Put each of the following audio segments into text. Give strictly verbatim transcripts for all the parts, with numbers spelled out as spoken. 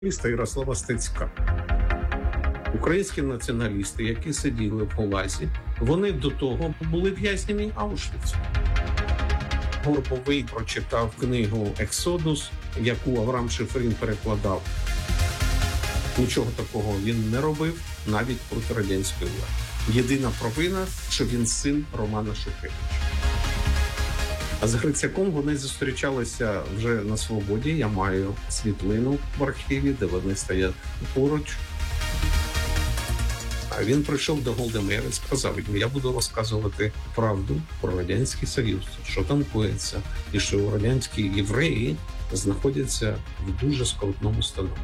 Міста Ярослава Стецька. Українські націоналісти, які сиділи в Гулазі, вони до того були в'язнями Аушвіцу. Горбовий прочитав книгу «Ексодус», яку Авраам Шифрін перекладав. Нічого такого він не робив, навіть проти радянської влади. Єдина провина, що він син Романа Шухевича. А з Грицяком вони зустрічалися вже на свободі. Я маю світлину в архіві, де вони стоять поруч. А він прийшов до Голдемейра і сказав: я буду розказувати правду про Радянський Союз, що там коїться, і що радянські євреї знаходяться в дуже скрутному становищі.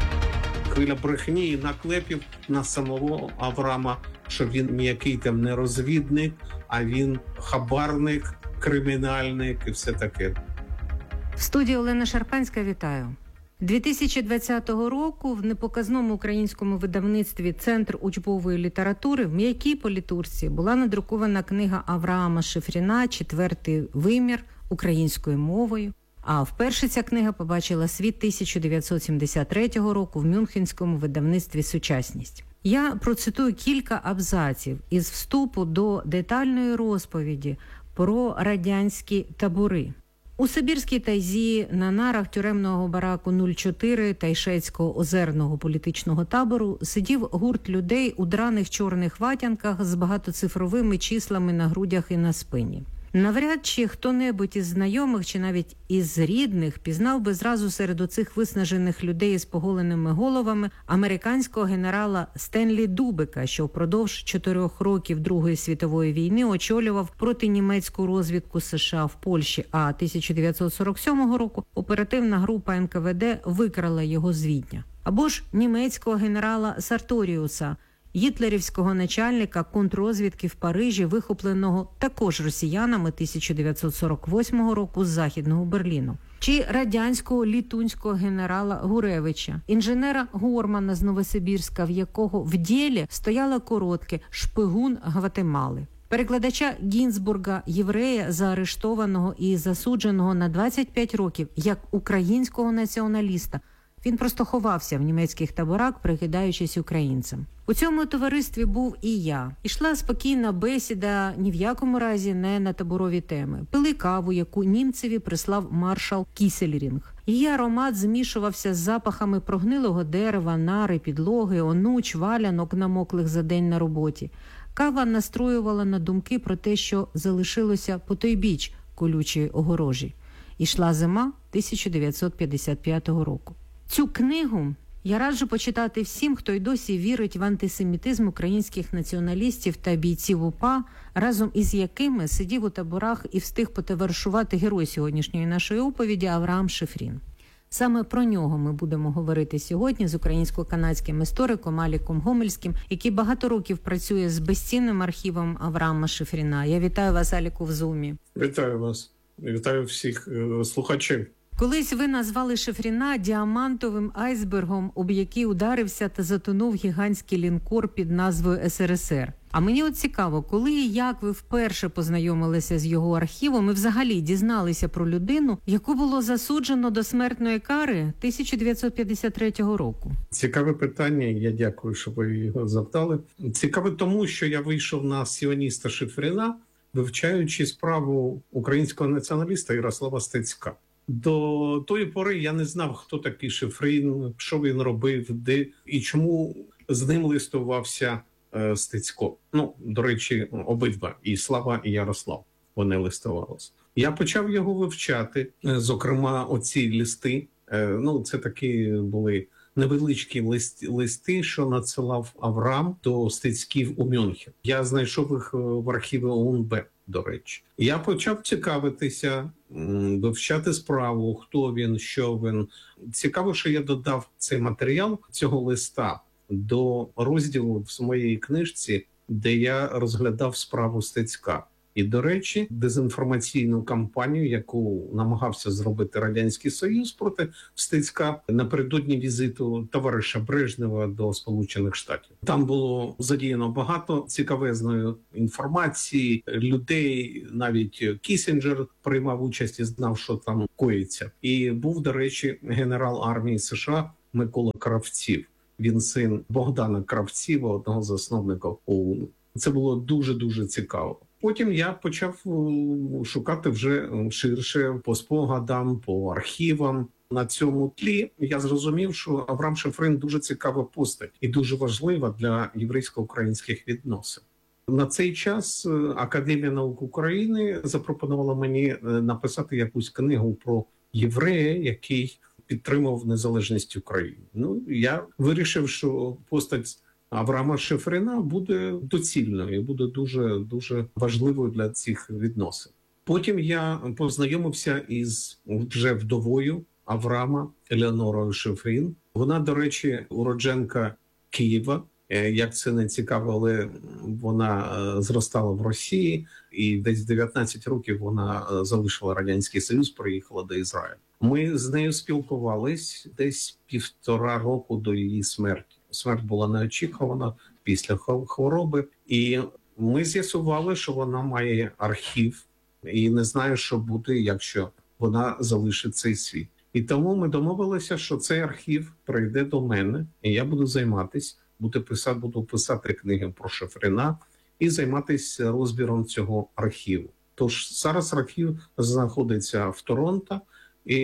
Хвиля брехні і наклепів на самого Авраама, що він ніякий там не розвідник, а він хабарник, кримінальник і все таке. В студії Олена Шарпанська, вітаю. дві тисячі двадцятого року в непоказному українському видавництві «Центр учбової літератури» в м'якій політурці була надрукована книга Авраама Шифріна «Четвертий вимір» українською мовою. А вперше ця книга побачила світ тисяча дев'ятсот сімдесят третього року в мюнхенському видавництві «Сучасність». Я процитую кілька абзаців із вступу до детальної розповіді про радянські табори. У Сибірській тайзі на нарах тюремного бараку нуль чотири Тайшетського озерного політичного табору сидів гурт людей у драних чорних ватянках з багатоцифровими числами на грудях і на спині. Навряд чи хто-небудь із знайомих чи навіть із рідних пізнав би зразу серед оцих виснажених людей з поголеними головами американського генерала Стенлі Дубека, що впродовж чотирьох років Другої світової війни очолював протинімецьку розвідку США в Польщі, а тисяча дев'ятсот сорок сьомого року оперативна група ен ка ве де викрала його з Відня. Або ж німецького генерала Сарторіуса, гітлерівського начальника контррозвідки в Парижі, вихопленого також росіянами тисяча дев'ятсот сорок восьмого року з Західного Берліну. Чи радянського літунського генерала Гуревича, інженера Гормана з Новосибірська, в якого в ділі стояло коротке «шпигун Гватемали». Перекладача Гінзбурга, єврея, заарештованого і засудженого на двадцять п'ять років як українського націоналіста. Він просто ховався в німецьких таборах, прикидаючись українцем. У цьому товаристві був і я. Ішла спокійна бесіда, ні в якому разі не на таборові теми. Пили каву, яку німцеві прислав маршал Кісельрінг. Її аромат змішувався з запахами прогнилого дерева, нари, підлоги, онуч, валянок, намоклих за день на роботі. Кава настроювала на думки про те, що залишилося по той біч колючої огорожі. Ішла зима тисяча дев'ятсот п'ятдесят п'ятого року. Цю книгу я раджу почитати всім, хто й досі вірить в антисемітизм українських націоналістів та бійців УПА, разом із якими сидів у таборах і встиг потоваришувати герой сьогоднішньої нашої оповіді Авраам Шифрін. Саме про нього ми будемо говорити сьогодні з українсько-канадським істориком Аліком Гомельським, який багато років працює з безцінним архівом Авраама Шифріна. Я вітаю вас, Аліку, в Зумі. Вітаю вас. Вітаю всіх е, слухачів. Колись ви назвали Шифріна діамантовим айсбергом, об який ударився та затонув гігантський лінкор під назвою ес ер ес ер. А мені от цікаво, коли і як ви вперше познайомилися з його архівом і взагалі дізналися про людину, яку було засуджено до смертної кари тисяча дев'ятсот п'ятдесят третього року? Цікаве питання, я дякую, що ви його завдали. Цікаве тому, що я вийшов на сіоніста Шифріна, вивчаючи справу українського націоналіста Ярослава Стецька. До тої пори я не знав, хто такий Шифрін, що він робив, де і чому з ним листувався е, Стецько. Ну, до речі, обидва, і Слава, і Ярослав, вони листувалися. Я почав його вивчати, е, зокрема, оці листи. Е, ну, це такі були невеличкі листи, листи, що надсилав Авраам до Стецьків у Мюнхен. Я знайшов їх в архіві о ен бе. До речі, я почав цікавитися, вивчати справу, хто він, що він. Цікаво, що я додав цей матеріал цього листа до розділу в моїй книжці, де я розглядав справу Стецька. І, до речі, дезінформаційну кампанію, яку намагався зробити Радянський Союз проти Стецька напередодні візиту товариша Брежнєва до Сполучених Штатів. Там було задіяно багато цікавезної інформації, людей, навіть Кісінджер приймав участь і знав, що там коїться. І був, до речі, генерал армії США Микола Кравців. Він син Богдана Кравцєва, одного з засновників ОУН. Це було дуже-дуже цікаво. Потім я почав шукати вже ширше по спогадам, по архівам. На цьому тлі я зрозумів, що Авраам Шифрин дуже цікава постать і дуже важлива для єврейсько-українських відносин. На цей час Академія наук України запропонувала мені написати якусь книгу про єврея, який підтримував незалежність України. Ну, я вирішив, що постать Авраама Шифрина буде доцільною, буде дуже, дуже важливою для цих відносин. Потім я познайомився із вже вдовою Авраама Елеонорою Шифрин. Вона, до речі, уродженка Києва. Як це не цікаво, але вона зростала в Росії, і десь в дев'ятнадцять років вона залишила Радянський Союз, приїхала до Ізраїлю. Ми з нею спілкувались десь півтора року до її смерті. Смерть була неочікувана після хвороби, і ми з'ясували, що вона має архів, і не знає, що буде, якщо вона залишить цей світ. І тому ми домовилися, що цей архів прийде до мене, і я буду займатися, буду писати, буду писати книги про Шифрина і займатися розбіром цього архіву. Тож зараз архів знаходиться в Торонто, і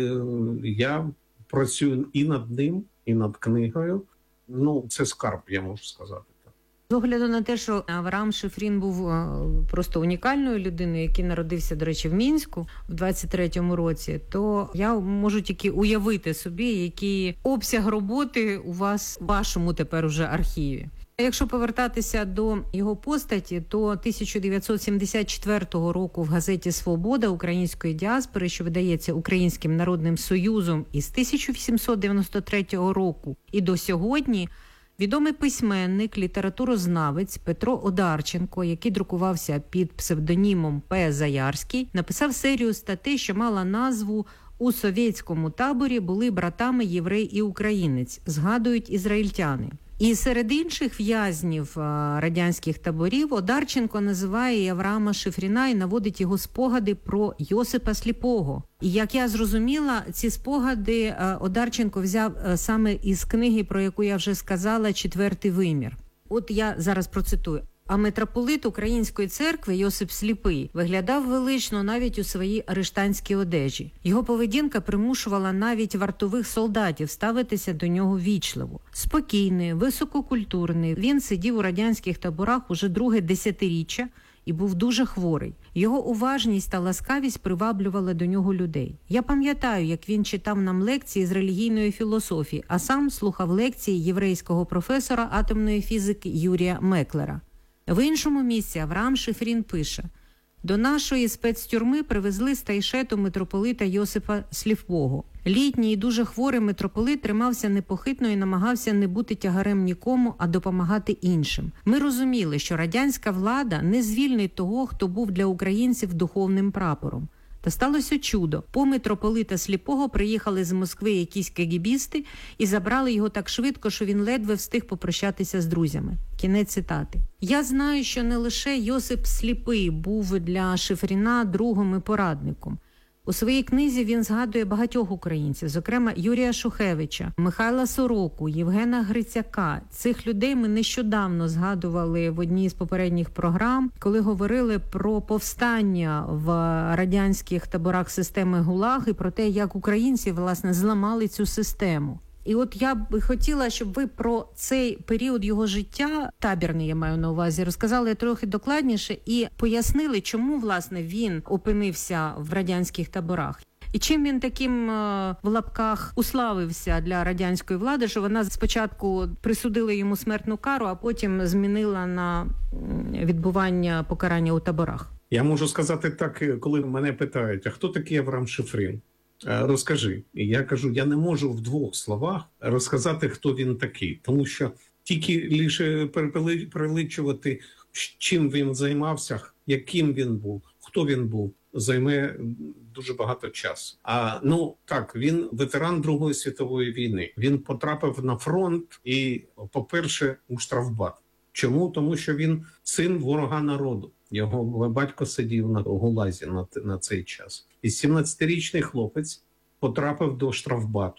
я працюю і над ним, і над книгою. Ну, це скарб, я можу сказати. З огляду на те, що Авраам Шифрин був просто унікальною людиною, який народився, до речі, в Мінську в двадцять третьому році, то я можу тільки уявити собі, який обсяг роботи у вас, у вашому тепер уже архіві. Якщо повертатися до його постаті, то тисяча дев'ятсот сімдесят четвертого року в газеті «Свобода» української діаспори, що видається Українським народним союзом, із тисяча вісімсот дев'яносто третього року і до сьогодні, відомий письменник, літературознавець Петро Одарченко, який друкувався під псевдонімом П. Заярський, написав серію статей, що мала назву «У совєтському таборі були братами єврей і українець», згадують ізраїльтяни. І серед інших в'язнів радянських таборів Одарченко називає і Авраама Шифрина і наводить його спогади про Йосипа Сліпого. І як я зрозуміла, ці спогади Одарченко взяв саме із книги, про яку я вже сказала, «Четвертий вимір». От я зараз процитую. А митрополит Української церкви Йосип Сліпий виглядав велично навіть у своїй арештанській одежі. Його поведінка примушувала навіть вартових солдатів ставитися до нього вічливо. Спокійний, висококультурний, він сидів у радянських таборах уже друге десятиріччя і був дуже хворий. Його уважність та ласкавість приваблювали до нього людей. Я пам'ятаю, як він читав нам лекції з релігійної філософії, а сам слухав лекції єврейського професора атомної фізики Юрія Меклера. В іншому місці Авраам Шифрин пише: «До нашої спецтюрми привезли з Тайшету митрополита Йосипа Сліпого. Літній і дуже хворий митрополит тримався непохитно і намагався не бути тягарем нікому, а допомагати іншим. Ми розуміли, що радянська влада не звільнить того, хто був для українців духовним прапором. Та сталося чудо. По митрополита Сліпого приїхали з Москви якісь кегібісти і забрали його так швидко, що він ледве встиг попрощатися з друзями». Кінець цитати. Я знаю, що не лише Йосип Сліпий був для Шифрина другом і порадником. У своїй книзі він згадує багатьох українців, зокрема Юрія Шухевича, Михайла Сороку, Євгена Грицяка. Цих людей ми нещодавно згадували в одній з попередніх програм, коли говорили про повстання в радянських таборах системи ГУЛАГ і про те, як українці, власне, зламали цю систему. І от я б хотіла, щоб ви про цей період його життя, табірний я маю на увазі, розказали трохи докладніше і пояснили, чому, власне, він опинився в радянських таборах. І чим він таким, в лапках, уславився для радянської влади, що вона спочатку присудила йому смертну кару, а потім змінила на відбування покарання у таборах. Я можу сказати так, коли мене питають, а хто такий Авраам Шифрин? Розкажи. І я кажу, я не можу в двох словах розказати, хто він такий. Тому що тільки лише перелічувати, чим він займався, яким він був, хто він був, займе дуже багато часу. А ну так, він ветеран Другої світової війни. Він потрапив на фронт і, по-перше, у штрафбат. Чому? Тому що він син ворога народу. Його батько сидів на ГУЛАЗі на, на цей час. І сімнадцятирічний хлопець потрапив до штрафбату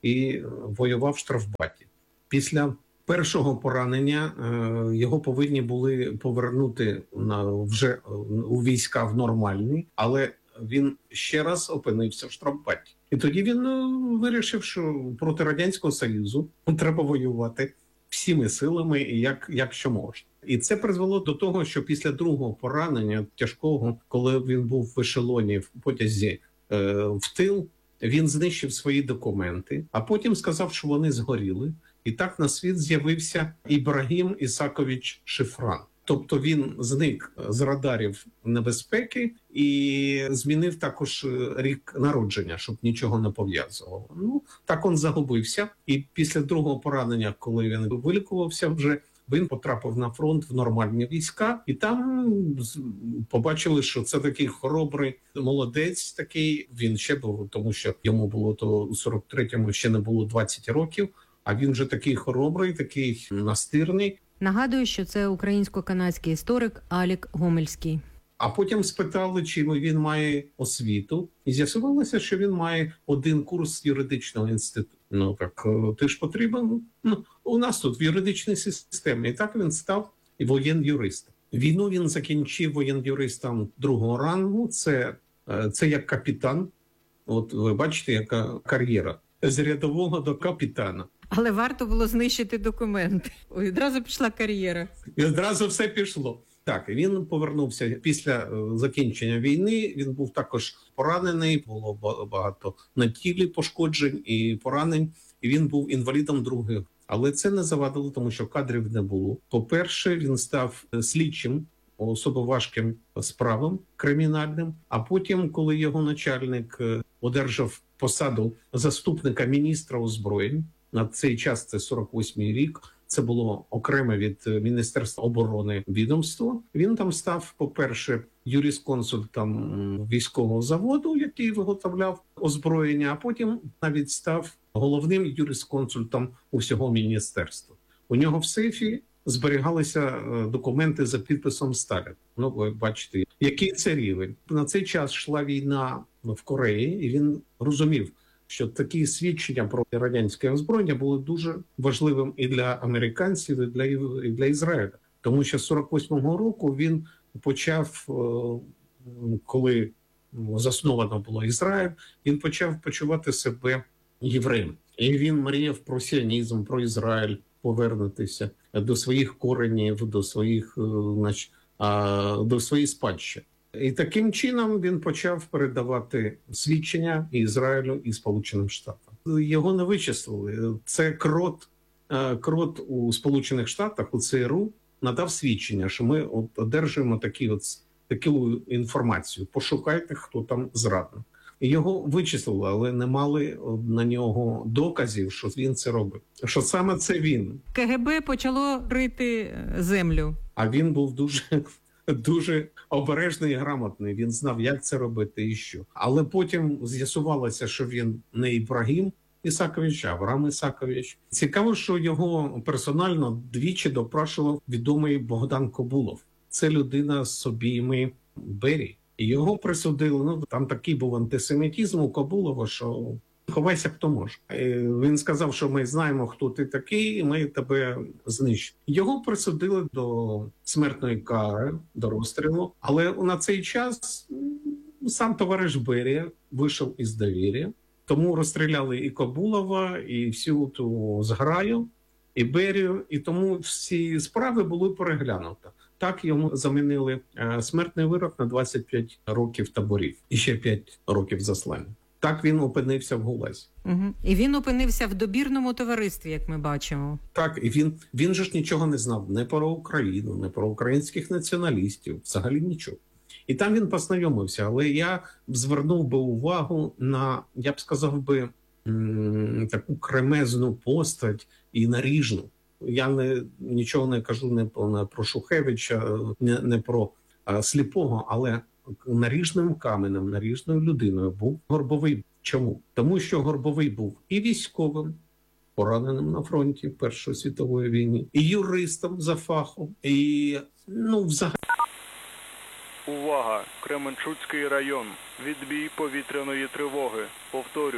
і воював в штрафбаті. Після першого поранення його повинні були повернути на вже у війська в нормальні, але він ще раз опинився в штрафбаті. І тоді він ну, вирішив, що проти Радянського Союзу треба воювати всіми силами, як, як що можна. І це призвело до того, що після другого поранення тяжкого, коли він був в ешелоні в потязі е, в тил, він знищив свої документи, а потім сказав, що вони згоріли. І так на світ з'явився Ібрагім Ісакович Шифран. Тобто він зник з радарів небезпеки і змінив також рік народження, щоб нічого не пов'язувало. Ну, так він загубився. І після другого поранення, коли він вилікувався вже, він потрапив на фронт в нормальні війська. І там побачили, що це такий хоробрий молодець такий. Він ще був, тому що йому було то у сорок третьому ще не було двадцять років. А він же такий хоробрий, такий настирний. Нагадую, що це українсько-канадський історик Алік Гомельський. А потім спитали, чи він має освіту. І з'ясувалося, що він має один курс юридичного інституту. Ну так, ти ж потрібен? Ну, у нас тут в юридичній системі. І так він став воєн-юристом. Війну він закінчив воєн-юристом другого рангу. Це, це як капітан. От ви бачите, яка кар'єра. З рядового до капітана. Але варто було знищити документи. Ой, одразу пішла кар'єра. І одразу все пішло. Так, він повернувся після закінчення війни. Він був також поранений, було багато на тілі пошкоджень і поранень. І він був інвалідом других. Але це не завадило, тому що кадрів не було. По-перше, він став слідчим особо важким справам кримінальним. А потім, коли його начальник одержав посаду заступника міністра озброєнь, на цей час це сорок восьмий рік, це було окреме від Міністерства оборони відомство. Він там став, по-перше, юрисконсультом військового заводу, який виготовляв озброєння, а потім навіть став головним юрисконсультом усього міністерства. У нього в сейфі зберігалися документи за підписом Сталіна. Ну, ви бачите, який це рівень. На цей час йшла війна в Кореї, і він розумів, що такі свідчення про радянське озброєння були дуже важливим і для американців, і для, і для Ізраїля. Тому що з сорок восьмого року він почав, коли засновано було Ізраїль, він почав почувати себе євреєм. І він мріяв про сіонізм, про Ізраїль, повернутися до своїх коренів, до своїх, значить, до своєї спадщини. І таким чином він почав передавати свідчення і Ізраїлю, і Сполученим Штатам. Його не вичислили. Це крот, крот у Сполучених Штатах, у ЦРУ, надав свідчення, що ми от одержуємо такі от, таку інформацію. Пошукайте, хто там зрадник. І його вичислили, але не мали на нього доказів, що він це робив. Що саме це він. КГБ почало рити землю. А він був дуже... дуже обережний і грамотний. Він знав, як це робити і що. Але потім з'ясувалося, що він не Ібрагім Ісакович, а Авраам Ісакович. Цікаво, що його персонально двічі допрашував відомий Богдан Кобулов. Це людина з обійми Берії. І його присудили. Ну, там такий був антисемітизм у Кобулова, що ховайся, хто може. Він сказав, що ми знаємо, хто ти такий, і ми тебе знищимо. Його присудили до смертної кари, до розстрілу. Але на цей час сам товариш Берія вийшов із довір'я. Тому розстріляли і Кобулова, і всю ту зграю, і Берію. І тому всі справи були переглянуті. Так йому замінили смертний вирок на двадцять п'ять років таборів. І ще п'ять років заслання. Так він опинився в ГУЛАЗі. Угу. І він опинився в добірному товаристві, як ми бачимо. Так, і він, він же ж нічого не знав не про Україну, не про українських націоналістів, взагалі нічого. І там він познайомився, але я звернув би увагу на, я б сказав би, м- таку кремезну постать і наріжну. Я не, нічого не кажу не про, не про Шухевича, не, не про а, Сліпого, але наріжним каменем, наріжною людиною був Горбовий. Чому? Тому що Горбовий був і військовим, пораненим на фронті Першої світової війни, і юристом за фахом, і, ну, взагалі... Увага! Кременчуцький район. Відбій повітряної тривоги. Повторюю.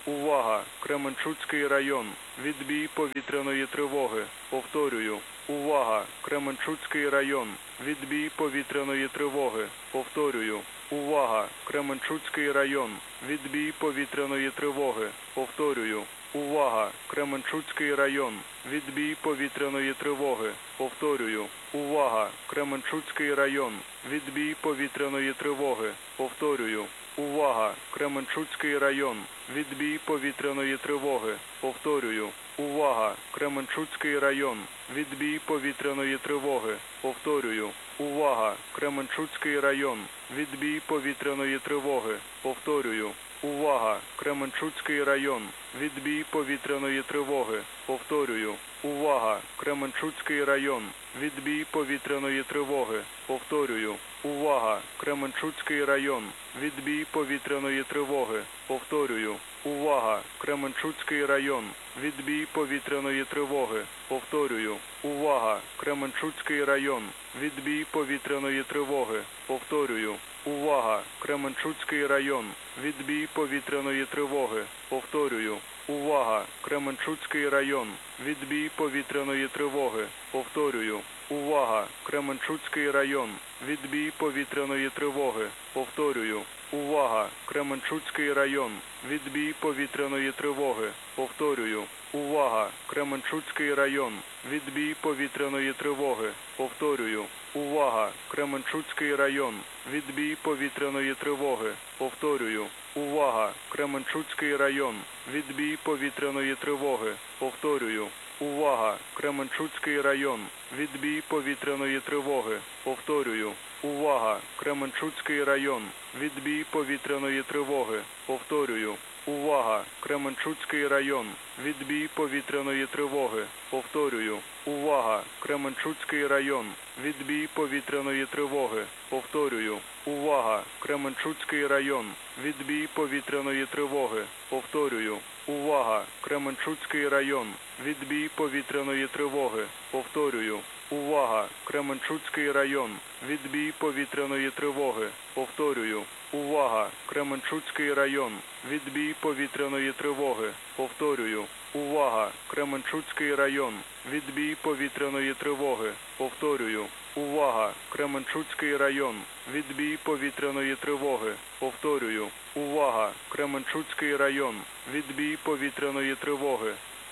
Увага! Кременчуцький район. Відбій повітряної тривоги. Повторюю. Увага! Кременчуцький район. Відбій повітряної тривоги. Повторюю. Увага! Кременчуцький район. Відбій повітряної тривоги. Повторюю. Увага! Кременчуцький район. Відбій повітряної тривоги. Повторюю. Увага! Кременчуцький район. Відбій повітряної тривоги. Повторюю. Увага! Кременчуцький район. Відбій повітряної тривоги. Повторюю. Увага! Кременчуцький район. Відбій повітряної тривоги. Повторюю. Увага! Кременчуцький район. Відбій повітряної тривоги. Повторюю. Увага! Кременчуцький район. Відбій повітряної тривоги. Повторюю. Увага! Кременчуцький район. Відбій повітряної тривоги. Повторюю. Увага! Кременчуцький район. Відбій повітряної тривоги. Повторюю. Увага! Кременчуцький район. Відбій повітряної тривоги. Повторюю. Увага! Кременчуцький район. Відбій повітряної тривоги. Повторюю. Увага! Кременчуцький район. Відбій повітряної тривоги. Повторюю. Увага! Кременчуцький район. Відбій повітряної тривоги. Повторюю. Увага! Кременчуцький район. Відбій повітряної тривоги. Повторюю. Увага! Кременчуцький район. Відбій повітряної тривоги. Повторюю. Увага! Кременчуцький район. Відбій повітряної тривоги. Повторюю. Увага! Кременчуцький район. Відбій повітряної тривоги. Повторюю. Увага! Кременчуцький район. Відбій повітряної тривоги. Повторюю. Увага! Кременчуцький район. Відбій повітряної тривоги. Повторюю. Увага! Кременчуцький район. Відбій повітряної тривоги. Повторюю. Увага! Кременчуцький район. Відбій повітряної тривоги. Повторюю. Увага! Кременчуцький район. Відбій повітряної тривоги. Повторюю. Увага! Кременчуцький район. Відбій повітряної тривоги. Повторюю. Увага! Кременчуцький район. Відбій повітряної тривоги. Повторюю. Увага! Кременчуцький район. Відбій повітряної тривоги. Повторюю. Увага! Кременчуцький район. Відбій повітряної тривоги. Повторюю. Увага! Кременчуцький район. Відбій повітряної тривоги. Повторюю. Увага! Кременчуцький район. Відбій повітряної тривоги. Повторюю. Увага! Кременчуцький район. Відбій повітряної тривоги.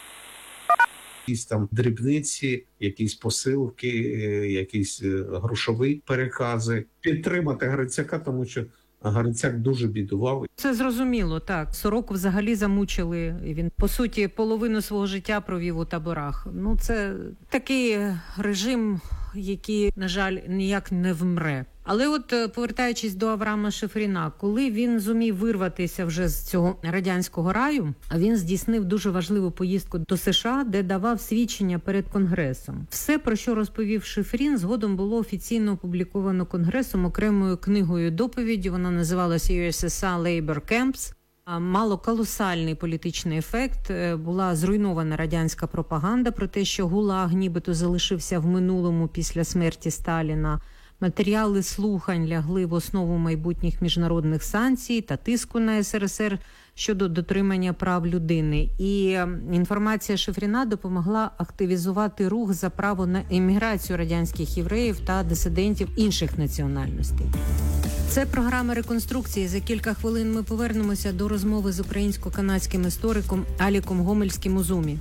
Якісь там дрібниці, якісь посилки, е, якісь е, грошові перекази. Підтримати Грицака, тому що Грицак дуже бідував. Це зрозуміло, так. Сороку взагалі замучили. І він, по суті, половину свого життя провів у таборах. Ну, це такий режим, який, на жаль, ніяк не вмре. Але от, повертаючись до Авраама Шифріна, коли він зумів вирватися вже з цього радянського раю, він здійснив дуже важливу поїздку до США, де давав свідчення перед Конгресом. Все, про що розповів Шифрін, згодом було офіційно опубліковано Конгресом окремою книгою-доповіддю. Вона називалася ю ес ес ар Labor Camps. Мало колосальний політичний ефект. Була зруйнована радянська пропаганда про те, що ГУЛАГ нібито залишився в минулому після смерті Сталіна. Матеріали слухань лягли в основу майбутніх міжнародних санкцій та тиску на ес ер ес ер щодо дотримання прав людини. І інформація Шифріна допомогла активізувати рух за право на еміграцію радянських євреїв та дисидентів інших національностей. Це програма реконструкції. За кілька хвилин ми повернемося до розмови з українсько-канадським істориком Аліком Гомельським у Зумі.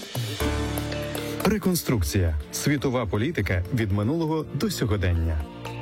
Реконструкція. Світова політика від минулого до сьогодення.